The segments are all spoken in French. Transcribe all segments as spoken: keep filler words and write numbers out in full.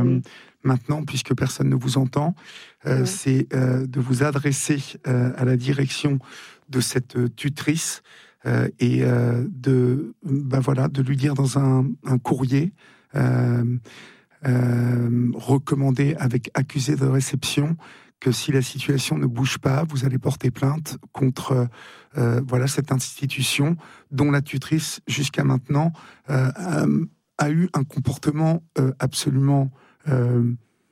oui. maintenant, puisque personne ne vous entend, euh, oui. c'est euh, de vous adresser euh, à la direction de cette tutrice euh, et euh, de, ben voilà, de lui dire dans un, un courrier euh, euh, recommandé avec accusé de réception que si la situation ne bouge pas, vous allez porter plainte contre euh, voilà cette institution dont la tutrice jusqu'à maintenant euh, a, a eu un comportement euh, absolument euh,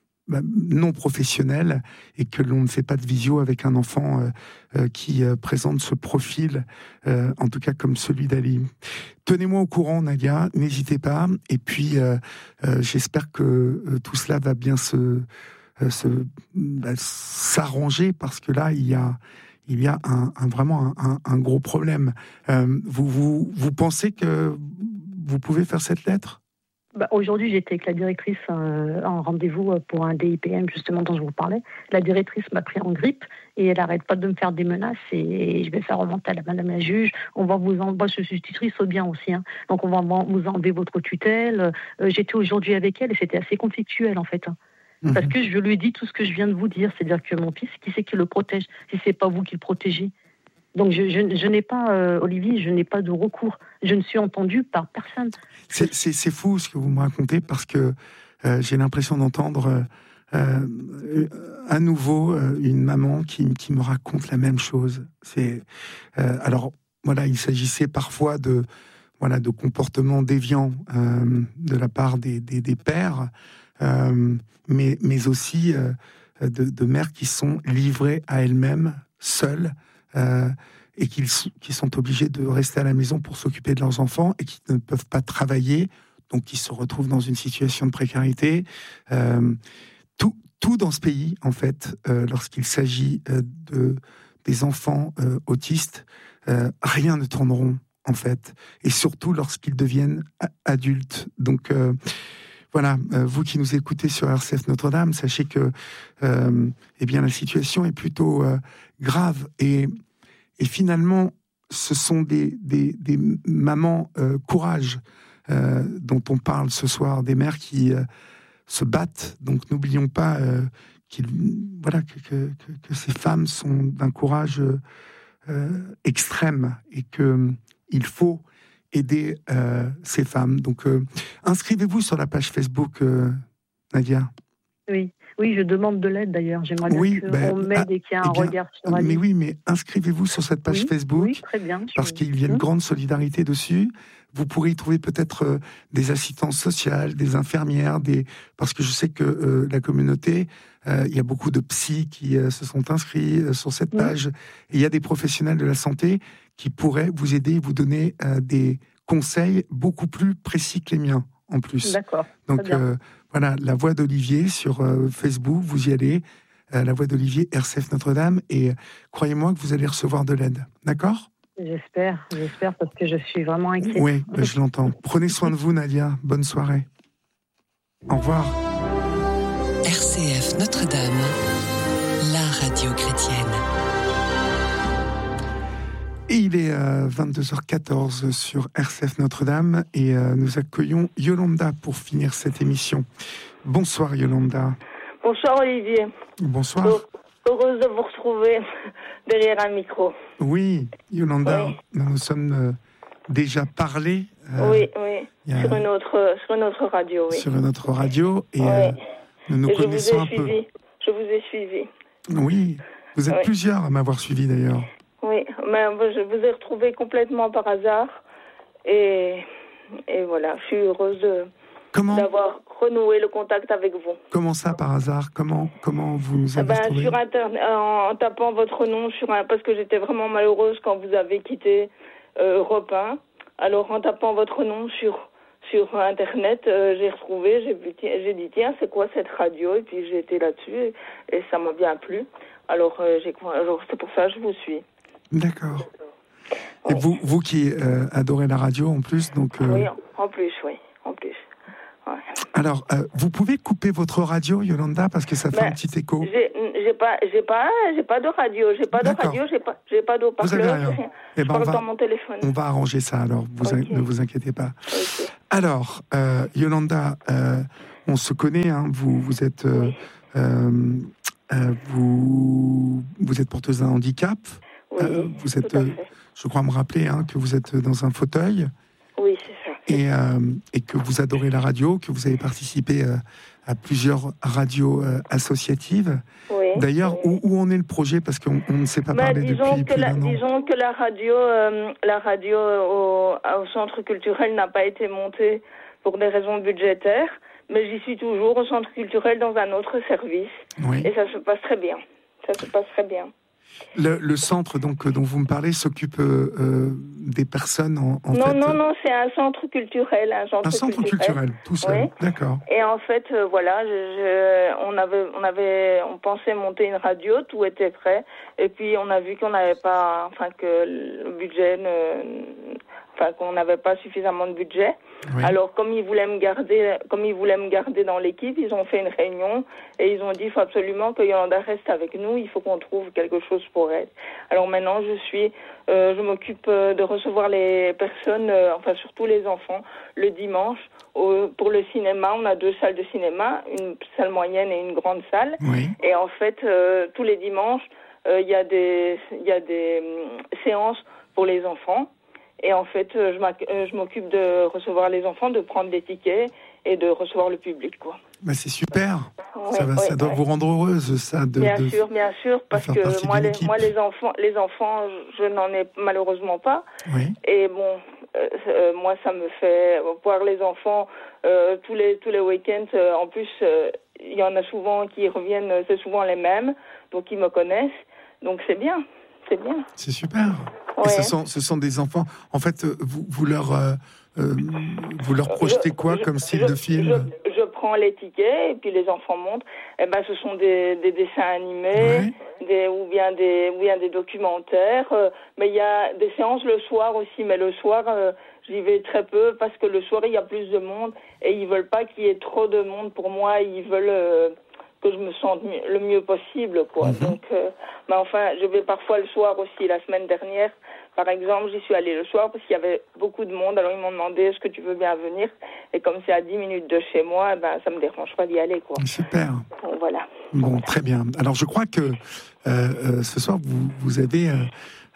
non professionnel et que l'on ne fait pas de visio avec un enfant euh, euh, qui euh, présente ce profil, euh, en tout cas comme celui d'Ali. Tenez-moi au courant, Nadia, n'hésitez pas. Et puis, euh, euh, j'espère que euh, tout cela va bien se Se, bah, s'arranger parce que là il y a il y a un, un vraiment un, un gros problème. Euh, vous vous vous pensez que vous pouvez faire cette lettre? Bah, aujourd'hui, j'étais avec la directrice euh, en rendez-vous pour un D I P M justement dont je vous parlais. La directrice m'a pris en grippe et elle n'arrête pas de me faire des menaces et je vais faire remonter à la madame la juge. On va vous en... Moi, je suis tutrice au bien aussi, hein. Donc on va vous enlever votre tutelle. Euh, j'étais aujourd'hui avec elle et c'était assez conflictuel en fait. Parce que je lui ai dit tout ce que je viens de vous dire, c'est-à-dire que mon fils, qui c'est qui le protège si c'est pas vous qui le protégez? Donc je, je, je n'ai pas, euh, Olivier, je n'ai pas de recours. Je ne suis entendue par personne. C'est, c'est, c'est fou ce que vous me racontez parce que euh, j'ai l'impression d'entendre euh, à nouveau euh, une maman qui, qui me raconte la même chose. C'est euh, alors voilà, il s'agissait parfois de voilà de comportements déviants euh, de la part des, des, des pères. Euh, mais, mais aussi euh, de, de mères qui sont livrées à elles-mêmes, seules, euh, et qui, qui sont obligées de rester à la maison pour s'occuper de leurs enfants et qui ne peuvent pas travailler, donc qui se retrouvent dans une situation de précarité. Euh, tout, tout dans ce pays, en fait, euh, lorsqu'il s'agit euh, de, des enfants euh, autistes, euh, rien ne tourne rond, en fait, et surtout lorsqu'ils deviennent a- adultes. Donc... Euh, Voilà, euh, vous qui nous écoutez sur R C F Notre-Dame, sachez que euh, eh bien, la situation est plutôt euh, grave. Et, et finalement, ce sont des, des, des mamans euh, courage euh, dont on parle ce soir, des mères qui euh, se battent. Donc n'oublions pas euh, qu'il, voilà, que, que, que, que ces femmes sont d'un courage euh, extrême et qu'il faut aider euh, ces femmes. Donc, euh, inscrivez-vous sur la page Facebook, euh, Nadia. Oui, oui, je demande de l'aide d'ailleurs. J'aimerais bien oui, qu'on ben, m'aide et qu'il y ait un eh bien, regard sur Ali. Mais oui, mais inscrivez-vous sur cette page oui, Facebook, oui, très bien, parce je... qu'il y a une grande solidarité dessus. Vous pourrez y trouver peut-être euh, des assistantes sociales, des infirmières, des... parce que je sais que euh, la communauté, euh, il y a beaucoup de psys qui euh, se sont inscrits euh, sur cette page. Oui. Et il y a des professionnels de la santé qui pourraient vous aider, vous donner euh, des conseils beaucoup plus précis que les miens, en plus. D'accord. Donc, euh, voilà, la voix d'Olivier sur euh, Facebook, vous y allez, euh, la voix d'Olivier, R C F Notre-Dame, et euh, croyez-moi que vous allez recevoir de l'aide. D'accord ? J'espère, j'espère, parce que je suis vraiment inquiète. Oui, je l'entends. Prenez soin de vous, Nadia. Bonne soirée. Au revoir. R C F Notre-Dame, la radio chrétienne. Et il est euh, vingt-deux heures quatorze sur R C F Notre-Dame et euh, nous accueillons Yolanda pour finir cette émission. Bonsoir Yolanda. Bonsoir Olivier. Bonsoir. Heureuse de vous retrouver derrière un micro. Oui, Yolanda, oui. nous nous sommes euh, déjà parlé. Euh, oui, oui, a... sur, une autre, sur une autre radio. Oui. Sur une autre radio et oui. euh, nous nous et connaissons un suivi. peu. Je vous ai suivi. Oui, vous êtes oui. plusieurs à m'avoir suivi d'ailleurs. Oui, mais je vous ai retrouvé complètement par hasard et, et voilà, je suis heureuse de, comment, d'avoir renoué le contact avec vous. Comment ça par hasard ? Comment, comment vous nous avez ben, retrouvé ? Sur Internet, en, en tapant votre nom, sur un, parce que j'étais vraiment malheureuse quand vous avez quitté euh, Europe un. Alors en tapant votre nom sur, sur Internet, euh, j'ai retrouvé, j'ai, vu, j'ai dit tiens, c'est quoi cette radio ? Et puis j'ai été là-dessus et, et ça m'a bien plu. Alors, euh, j'ai, alors c'est pour ça que je vous suis. D'accord. Et oui. vous, vous qui euh, adorez la radio en plus, donc. Euh... Oui, en plus, oui, en plus. Ouais. Alors, euh, vous pouvez couper votre radio, Yolanda, parce que ça fait ben, un petit écho. J'ai, j'ai pas, j'ai pas, j'ai pas de radio, j'ai pas D'accord. de radio, j'ai pas, j'ai pas d'eau-parleur. Vous avez rien. rien. Eh ben, je parle on va, dans mon téléphone. On va arranger ça. Alors, vous okay. in, ne vous inquiétez pas. Okay. Alors, euh, Yolanda, euh, on se connaît. Hein, vous, vous êtes, euh, Oui. euh, euh, vous, vous êtes porteuse d'un handicap. Oui, Euh, vous êtes, tout à euh, fait. je crois me rappeler hein, que vous êtes dans un fauteuil. Oui, c'est ça. Et, euh, et que vous adorez la radio, que vous avez participé euh, à plusieurs radios euh, associatives. Oui. D'ailleurs, oui. où, où en est le projet? Parce qu'on on ne s'est pas Ben, parlé disons depuis que plus la, d'un an. disons que la radio, euh, la radio au, au centre culturel n'a pas été montée pour des raisons budgétaires, mais j'y suis toujours au centre culturel dans un autre service. Oui. Et ça se passe très bien. Ça se passe très bien. Le, le centre donc, dont vous me parlez s'occupe euh, euh, des personnes en, en non, fait... non, non, c'est un centre culturel. Un centre, Un centre culturel, culturel tout seul, oui. D'accord. Et en fait, euh, voilà, je, je, on avait, on avait, on pensait monter une radio, tout était prêt, et puis on a vu qu'on n'avait pas, enfin que le budget, ne, enfin qu'on n'avait pas suffisamment de budget. Oui. Alors comme ils voulaient me garder, comme ils voulaient me garder dans l'équipe, ils ont fait une réunion et ils ont dit il faut absolument que Yolanda reste avec nous, il faut qu'on trouve quelque chose pour elle. Alors maintenant, je suis, euh, je m'occupe de recevoir les personnes, euh, enfin surtout les enfants, le dimanche. Au, pour le cinéma, on a deux salles de cinéma, une salle moyenne et une grande salle. Oui. Et en fait, euh, tous les dimanches, il euh, y a des, il y a des euh, séances pour les enfants. Et en fait, euh, je m'occupe de recevoir les enfants, de prendre les tickets et de recevoir le public, quoi. Bah c'est super. Ouais, ça va, ouais, ça doit ouais. vous rendre heureuse, ça. De, bien de, sûr, bien sûr, parce que moi les, moi, les enfants, les enfants, je, je n'en ai malheureusement pas. Oui. Et bon, euh, euh, moi, ça me fait voir les enfants euh, tous les tous les week-ends. Euh, en plus, euh, il y en a souvent qui reviennent, c'est souvent les mêmes, donc ils me connaissent. Donc c'est bien, c'est bien. C'est super. Ouais. Et ce sont, ce sont des enfants. En fait, vous, vous leur, euh, euh, vous leur projetez je, quoi je, comme style je, de film? je, je prends les tickets et puis les enfants montent. Eh ben, ce sont des, des dessins animés, ouais. des, ou bien des, ou bien des documentaires. Euh, mais il y a des séances le soir aussi. Mais le soir, euh, j'y vais très peu parce que le soir il y a plus de monde et ils veulent pas qu'il y ait trop de monde pour moi. Ils veulent euh, que je me sente le mieux possible, quoi. Mm-hmm. Donc, euh, mais enfin, je vais parfois le soir aussi. La semaine dernière, par exemple, j'y suis allée le soir parce qu'il y avait beaucoup de monde. Alors ils m'ont demandé est-ce que tu veux bien venir. Et comme c'est à dix minutes de chez moi, eh ben ça me dérange pas d'y aller, quoi. Super. Donc, voilà. Bon, très bien. Alors je crois que euh, euh, ce soir vous vous avez euh,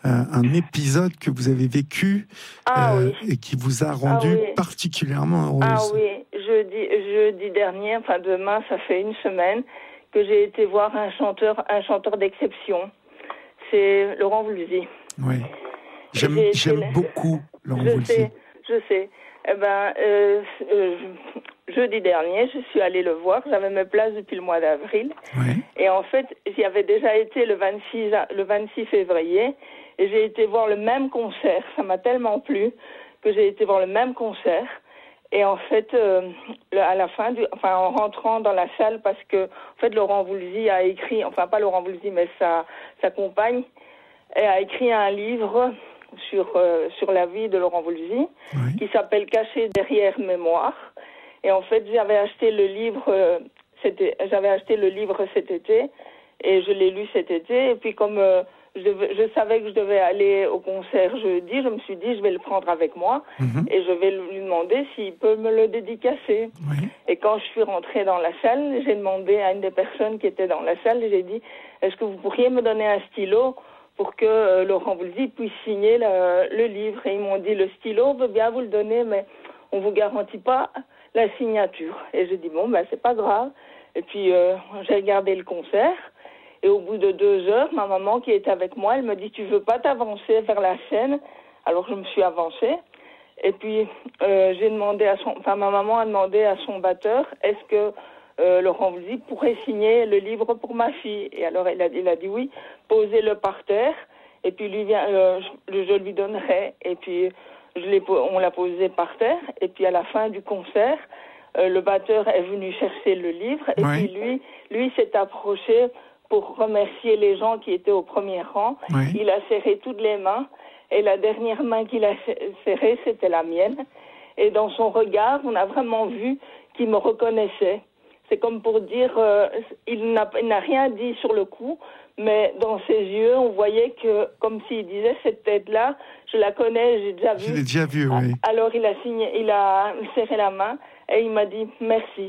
un épisode que vous avez vécu ah, euh, oui. et qui vous a rendu ah, oui. particulièrement heureuse. Ah oui, jeudi, jeudi dernier, enfin demain, ça fait une semaine que j'ai été voir un chanteur, un chanteur d'exception. C'est Laurent Voulzy. Oui. J'aime, j'aime beaucoup Laurent je Voulzy. sais, je sais. Eh ben, euh, euh, jeudi dernier, je suis allée le voir. J'avais mes places depuis le mois d'avril. Oui. Et en fait, j'y avais déjà été le vingt-six, le vingt-six février. Et j'ai été voir le même concert. Ça m'a tellement plu que j'ai été voir le même concert. Et en fait, euh, à la fin, du, enfin en rentrant dans la salle, parce que en fait Laurent Voulzy a écrit, enfin pas Laurent Voulzy, mais sa sa compagne, elle a écrit un livre sur euh, sur la vie de Laurent Voulzy, oui. qui s'appelle Caché derrière mémoire. Et en fait, j'avais acheté le livre, euh, c'était, j'avais acheté le livre cet été et je l'ai lu cet été. Et puis comme euh, Je, devais, je savais que je devais aller au concert jeudi, je me suis dit je vais le prendre avec moi mmh. et je vais lui demander s'il peut me le dédicacer. Oui. Et quand je suis rentrée dans la salle, j'ai demandé à une des personnes qui était dans la salle, j'ai dit est-ce que vous pourriez me donner un stylo pour que euh, Laurent Voulzy puisse signer le, le livre. Et ils m'ont dit le stylo, on veut bien vous le donner, mais on vous garantit pas la signature. Et j'ai dit bon ben c'est pas grave. Et puis euh, j'ai regardé le concert. Et au bout de deux heures, ma maman qui était avec moi, elle me dit « Tu veux pas t'avancer vers la scène ?» Alors je me suis avancée. Et puis euh, j'ai demandé à son, enfin ma maman a demandé à son batteur « Est-ce que euh, Laurent Voulzy pourrait signer le livre pour ma fille ?» Et alors il a, il a dit oui, posez-le par terre. Et puis lui vient, euh, je, je lui donnerai. Et puis je l'ai, on l'a posé par terre. Et puis à la fin du concert, euh, le batteur est venu chercher le livre. Et oui. puis lui, lui s'est approché pour remercier les gens qui étaient au premier rang. Oui. Il a serré toutes les mains et la dernière main qu'il a serrée, c'était la mienne. Et dans son regard, on a vraiment vu qu'il me reconnaissait. C'est comme pour dire, euh, il, n'a, il n'a rien dit sur le coup, mais dans ses yeux, on voyait que, comme s'il disait, cette tête-là, je la connais, j'ai déjà vu. Je l'ai déjà vu, oui. Alors il a signé, il a serré la main et il m'a dit merci.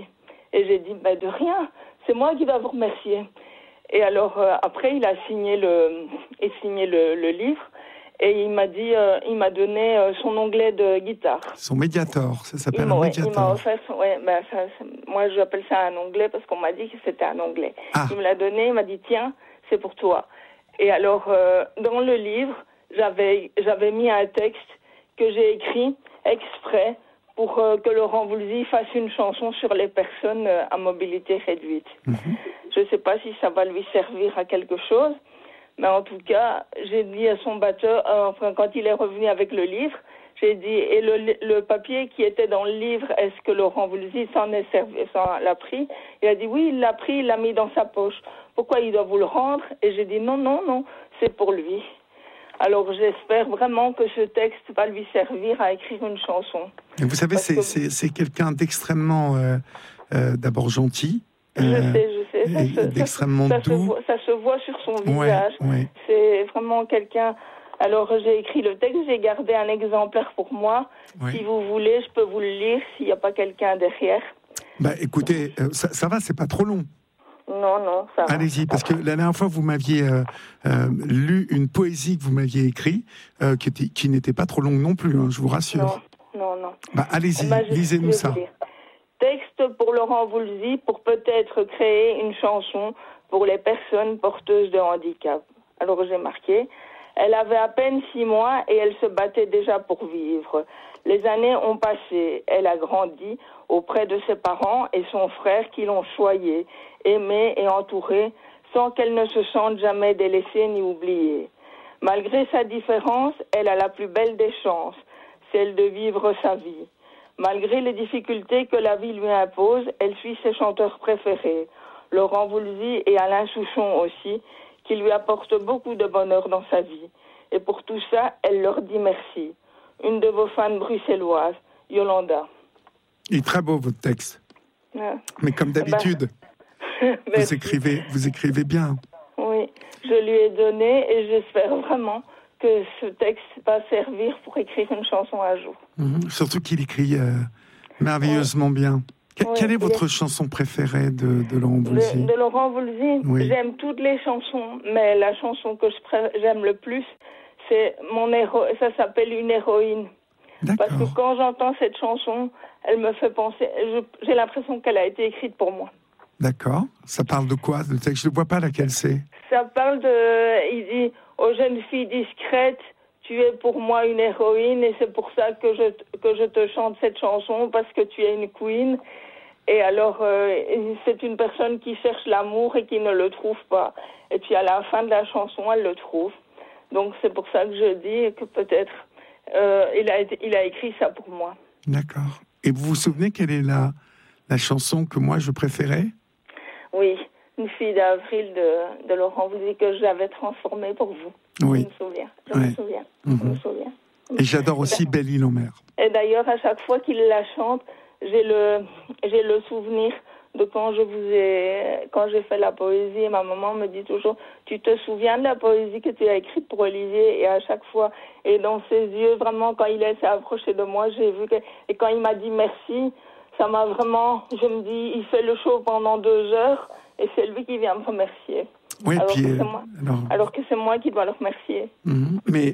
Et j'ai dit, bah, de rien, c'est moi qui dois vous remercier. Et alors, euh, après, il a signé le, il signé le, le livre. Et il m'a dit, euh, il m'a donné euh, son onglet de guitare. Son médiator, ça s'appelle il un ouais, médiator. Il m'a offert, son, ouais, ben ça, moi j'appelle ça un onglet parce qu'on m'a dit que c'était un onglet. Ah. Il me l'a donné, il m'a dit tiens, c'est pour toi. Et alors euh, dans le livre, j'avais j'avais mis un texte que j'ai écrit exprès pour euh, que Laurent Voulzy fasse une chanson sur les personnes euh, à mobilité réduite. Mm-hmm. Je ne sais pas si ça va lui servir à quelque chose. Mais en tout cas, j'ai dit à son batteur, euh, enfin, quand il est revenu avec le livre, j'ai dit, et le, le papier qui était dans le livre, est-ce que Laurent Voulzy s'en est servi, s'en l'a pris? Il a dit, oui, il l'a pris, il l'a mis dans sa poche. Pourquoi il doit vous le rendre? Et j'ai dit, non, non, non, c'est pour lui. Alors j'espère vraiment que ce texte va lui servir à écrire une chanson. Et vous savez, c'est, que... c'est, c'est quelqu'un d'extrêmement, euh, euh, d'abord gentil. Je euh, sais, je sais. Ça, se, d'extrêmement ça, doux. Ça se, voit, ça se voit sur son visage. Ouais, ouais. C'est vraiment quelqu'un... Alors, j'ai écrit le texte, j'ai gardé un exemplaire pour moi. Ouais. Si vous voulez, je peux vous le lire s'il n'y a pas quelqu'un derrière. Bah, écoutez, euh, ça, ça va, c'est pas trop long. Non, non, ça va. Allez-y, parce que la dernière fois, vous m'aviez euh, euh, lu une poésie que vous m'aviez écrite, euh, qui, était, qui n'était pas trop longue non plus, hein, je vous rassure. Non, non, non. Bah, allez-y, bah, je, lisez-nous ça. Texte pour Laurent Voulzy pour peut-être créer une chanson pour les personnes porteuses de handicap. Alors j'ai marqué, elle avait à peine six mois et elle se battait déjà pour vivre. Les années ont passé, elle a grandi auprès de ses parents et son frère qui l'ont choyée, aimée et entourée, sans qu'elle ne se sente jamais délaissée ni oubliée. Malgré sa différence, elle a la plus belle des chances, celle de vivre sa vie. Malgré les difficultés que la vie lui impose, elle suit ses chanteurs préférés, Laurent Voulzy et Alain Souchon aussi, qui lui apportent beaucoup de bonheur dans sa vie. Et pour tout ça, elle leur dit merci. Une de vos fans bruxelloises, Yolanda. Il est très beau votre texte. Ouais. Mais comme d'habitude, ben, vous, écrivez, vous écrivez bien. Oui, je lui ai donné et j'espère vraiment que ce texte va servir pour écrire une chanson un jour. Mmh, surtout qu'il écrit euh, merveilleusement oui. bien. Que, oui, quelle est votre est... chanson préférée de, de Laurent Voulzy? De, de Laurent Voulzy, oui. J'aime toutes les chansons, mais la chanson que je pré... j'aime le plus, c'est mon héros. Ça s'appelle Une héroïne. D'accord. Parce que quand j'entends cette chanson, elle me fait penser. Je... J'ai l'impression qu'elle a été écrite pour moi. D'accord. Ça parle de quoi? Le texte, je ne vois pas laquelle c'est. Ça parle de. Il dit aux jeunes filles discrètes, tu es pour moi une héroïne et c'est pour ça que je que je te chante cette chanson parce que tu es une queen. Et alors euh, c'est une personne qui cherche l'amour et qui ne le trouve pas. Et puis à la fin de la chanson, elle le trouve. Donc c'est pour ça que je dis que peut-être euh, il a été, il a écrit ça pour moi. D'accord. Et vous vous souvenez quelle est la la chanson que moi je préférais? Oui, Une fille d'avril de, de Laurent Voulzy que j'avais transformée pour vous. Oui. Je me souviens. Je ouais. me souviens. Mm-hmm. Je me souviens. Et j'adore aussi Belle Île en mer. Et d'ailleurs, à chaque fois qu'il la chante, j'ai le, j'ai le souvenir de quand je vous ai, quand j'ai fait la poésie. Et ma maman me dit toujours, tu te souviens de la poésie que tu as écrite pour Olivier? Et à chaque fois, et dans ses yeux, vraiment, quand il s'est approché de moi, j'ai vu que, et quand il m'a dit merci, ça m'a vraiment, je me dis, il fait le show pendant deux heures. Et c'est lui qui vient me remercier. Oui, alors, puis, que euh, c'est moi, alors... alors que c'est moi qui dois le remercier. Mmh, mais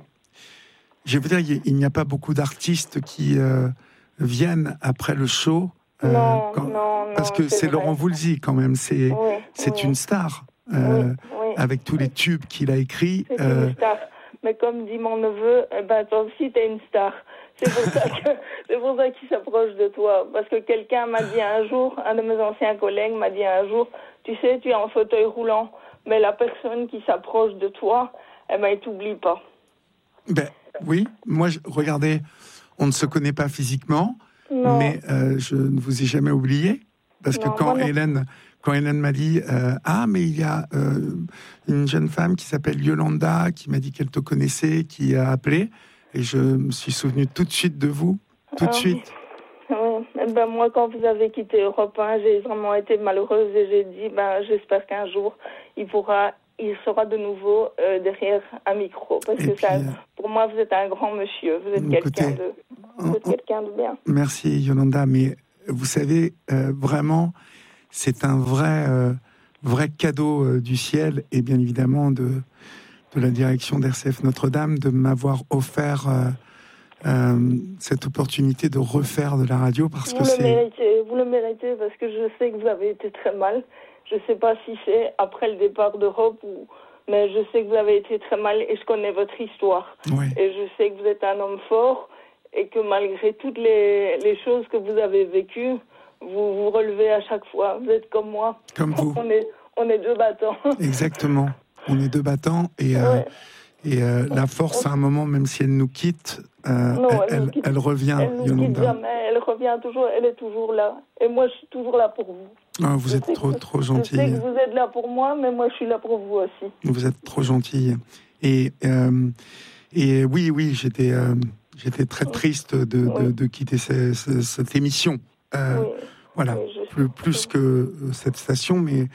je veux dire, il n'y a pas beaucoup d'artistes qui euh, viennent après le show. Euh, non, quand... non, Parce que c'est, c'est Laurent Voulzy quand même. C'est, oui, c'est oui. une star. Euh, oui, oui. Avec tous les tubes qu'il a écrits. C'est euh... une star. Mais comme dit mon neveu, eh ben, toi aussi, t'es une star. C'est pour ça que, c'est pour ça qu'il s'approche de toi. Parce que quelqu'un m'a dit un jour, un de mes anciens collègues m'a dit un jour, tu sais, tu es en fauteuil roulant, mais la personne qui s'approche de toi, eh ben, elle t'oublie pas. Ben, oui, moi, je, regardez, on ne se connaît pas physiquement, non. mais euh, je ne vous ai jamais oublié. Parce non, que quand non. Hélène, quand Hélène m'a dit euh, « Ah, mais il y a euh, une jeune femme qui s'appelle Yolanda, qui m'a dit qu'elle te connaissait, qui a appelé. » Et je me suis souvenu tout de suite de vous, tout ah, de suite. Oui. Eh ben, moi, quand vous avez quitté Europe un, j'ai vraiment été malheureuse et j'ai dit, ben, j'espère qu'un jour, il pourra, il sera de nouveau euh, derrière un micro. Parce et que puis, ça, pour moi, vous êtes un grand monsieur, vous êtes écoutez, quelqu'un de, vous êtes on, quelqu'un de bien. Merci Yolanda, mais vous savez, euh, vraiment, c'est un vrai, euh, vrai cadeau euh, du ciel et bien évidemment de, de la direction d'R C F Notre-Dame de m'avoir offert euh, euh, cette opportunité de refaire de la radio parce vous que le c'est... Méritez, vous le méritez parce que je sais que vous avez été très mal. Je ne sais pas si c'est après le départ d'Europe ou... Mais je sais que vous avez été très mal et je connais votre histoire. Oui. Et je sais que vous êtes un homme fort et que malgré toutes les, les choses que vous avez vécues, vous vous relevez à chaque fois. Vous êtes comme moi. Comme vous. On est, on est deux battants. Exactement. On est deux battants et, euh, Ouais. et euh, la force, à un moment, même si elle nous quitte, euh, Non, elle, elle elle, nous quitte. elle revient, Elle ne nous quitte Yolanda. jamais. Elle revient toujours. Elle est toujours là. Et moi, je suis toujours là pour vous. Ah, vous Je êtes sais trop, que- trop Je sais gentille. que vous êtes là pour moi, mais moi, je suis là pour vous aussi. Vous êtes trop gentille. Et, euh, et oui, oui, j'étais, euh, j'étais très triste de, de, Oui. de quitter ce- ce- cette émission. Euh, Oui. Voilà, Oui, je- plus, plus que euh, cette station, mais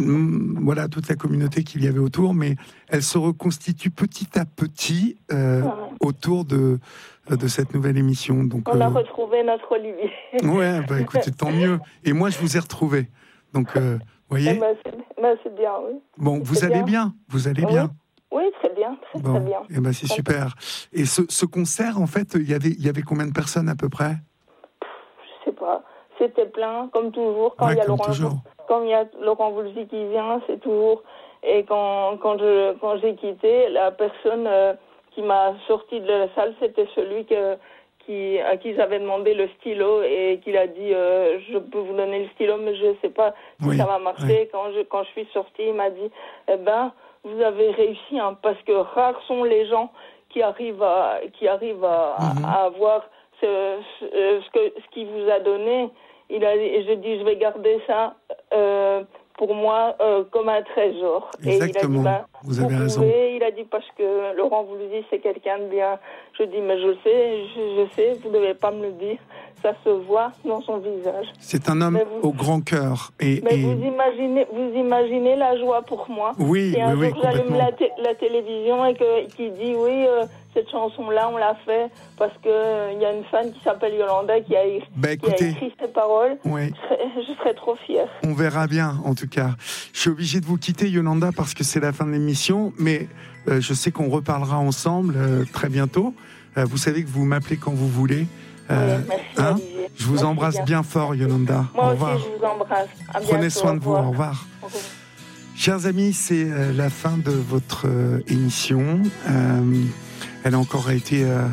mm, voilà toute la communauté qu'il y avait autour. Mais elle se reconstitue petit à petit euh, Ouais. autour de, de cette nouvelle émission. Donc, On a euh, retrouvé notre Olivier. ouais, bah, écoutez, tant mieux. Et moi, je vous ai retrouvé. Donc, euh, vous Eh voyez, ben, c'est, ben, c'est bien, oui. bon, vous c'est allez bien. bien, vous allez Oui. bien. Oui, très bien, très Bon, très bien. et ben c'est Très super. Et ce, ce concert, en fait, il y avait, il y avait combien de personnes à peu près? Je sais pas. C'était plein, comme toujours. Quand Ouais, il y a comme Laurent, toujours. quand il y a Laurent Voulzy qui vient, c'est toujours. Et quand quand je quand j'ai quitté, la personne euh, qui m'a sorti de la salle, c'était celui que qui à qui j'avais demandé le stylo et qu'il a dit euh, je peux vous donner le stylo, mais je sais pas si Oui, ça va marcher. oui. Quand je quand je suis sortie, il m'a dit eh ben vous avez réussi, hein, parce que rares sont les gens qui arrivent à qui arrivent à, Mhm. à avoir ce, ce, ce que ce qu'il vous a donné. Il a, et je dis, je vais garder ça euh, pour moi euh, comme un trésor. Exactement. Et il a dit, ben, Vous avez pouvez, raison. Il a dit, parce que Laurent Voulzy, c'est quelqu'un de bien. Je dis, mais je le sais, je, je sais, vous ne devez pas me le dire. Ça se voit dans son visage. C'est un homme Mais vous- au grand cœur. Et, Mais et- vous imaginez, vous imaginez la joie pour moi. Oui, Si un oui, oui, jour j'allume complètement. la, té- la télévision et que qui dit oui, euh, cette chanson-là, on l'a fait parce que euh, il y a une fan qui s'appelle Yolanda qui a, é- Bah, qui a écoutez, écrit ces paroles, oui. je serais, je serais trop fière. On verra bien, en tout cas. Je suis obligé de vous quitter, Yolanda, parce que c'est la fin de l'émission, mais euh, je sais qu'on reparlera ensemble euh, très bientôt. Euh, vous savez que vous m'appelez quand vous voulez. Euh, Oui, merci, hein Olivier. Je vous Merci embrasse bien. bien. fort, Yolanda. Moi au aussi, revoir. je vous embrasse. À Prenez bientôt. soin de vous. Au Au revoir. revoir. Au revoir. Chers amis, c'est euh, la fin de votre euh, émission. Euh, elle a encore été euh,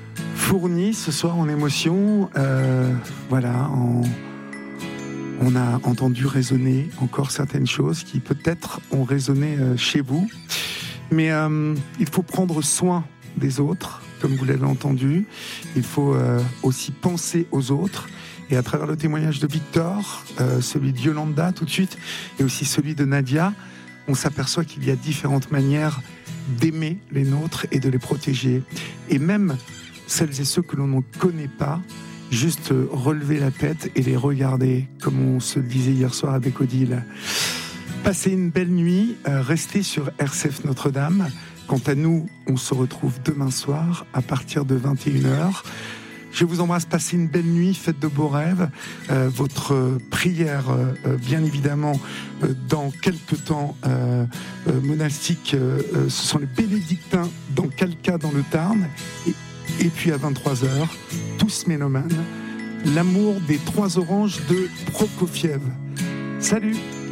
fournie ce soir en émotion. Euh, voilà, en- on a entendu résonner encore certaines choses qui peut-être ont résonné euh, chez vous. Mais euh, il faut prendre soin des autres, comme vous l'avez entendu. Il faut euh, aussi penser aux autres. Et à travers le témoignage de Victor, euh, celui de Yolanda tout de suite, et aussi celui de Nadia, on s'aperçoit qu'il y a différentes manières d'aimer les nôtres et de les protéger. Et même celles et ceux que l'on ne connaît pas, juste relever la tête et les regarder, comme on se le disait hier soir avec Odile. Passez une belle nuit, euh, restez sur R C F Notre-Dame. Quant à nous, on se retrouve demain soir à partir de vingt et une heures. Je vous embrasse, passez une belle nuit, faites de beaux rêves. Euh, votre euh, prière, euh, bien évidemment, euh, dans quelques temps euh, euh, monastique, euh, euh, ce sont les bénédictins dans Calca, dans le Tarn. Et, et puis à vingt-trois heures, tous mélomanes, l'amour des trois oranges de Prokofiev. Salut!